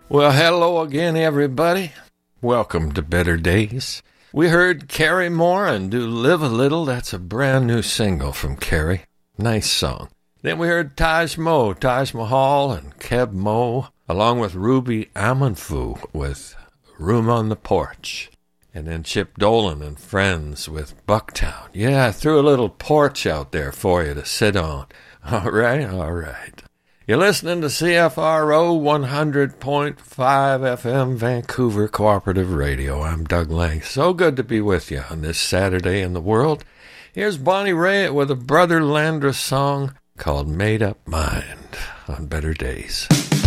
Well, hello again, everybody. Welcome to Better Days. We heard Carrie Moore and Do Live a Little. That's a brand new single from Carrie. Nice song. Then we heard Taj Mahal and Keb Mo, along with Ruby Amanfu with Room on the Porch. And then Chip Dolan and Friends with Bucktown. Yeah, I threw a little porch out there for you to sit on. All right. You're listening to CFRO 100.5 FM Vancouver Cooperative Radio. I'm Doug Lang. So good to be with you on this Saturday in the world. Here's Bonnie Raitt with a Brother Landress song called Made Up Mind on Better Days.